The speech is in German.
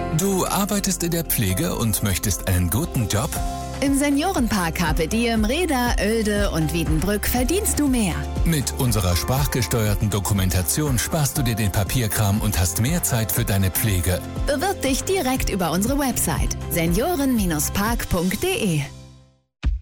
Du arbeitest in der Pflege und möchtest einen guten Job? Im Seniorenpark Carpe Diem, Reda, Oelde und Wiedenbrück verdienst du mehr. Mit unserer sprachgesteuerten Dokumentation sparst du dir den Papierkram und hast mehr Zeit für deine Pflege. Bewirb dich direkt über unsere Website senioren-park.de.